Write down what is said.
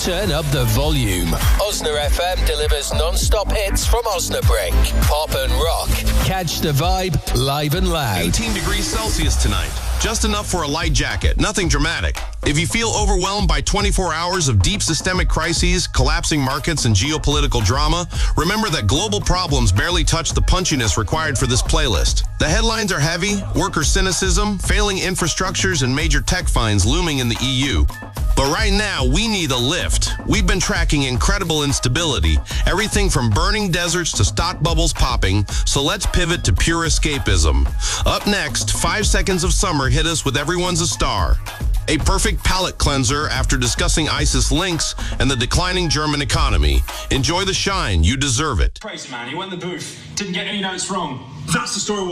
Turn up the volume. Osna FM delivers non-stop hits from Osnabrück. Pop and rock. Catch the vibe live and loud. 18 degrees Celsius tonight. Just enough for a light jacket. Nothing dramatic. If you feel overwhelmed by 24 hours of deep systemic crises, collapsing markets, and geopolitical drama, remember that global problems barely touch the punchiness required for this playlist. The headlines are heavy: worker cynicism, failing infrastructures, and major tech fines looming in the EU. But right now, we need a lift. We've been tracking incredible instability, everything from burning deserts to stock bubbles popping, so let's pivot to pure escapism. Up next, 5 Seconds of Summer hit us with Everyone's a Star. A perfect palate cleanser after discussing ISIS links and the declining German economy. Enjoy the shine. You deserve it. Crazy man, he went in the booth, didn't get any notes wrong. That's the story.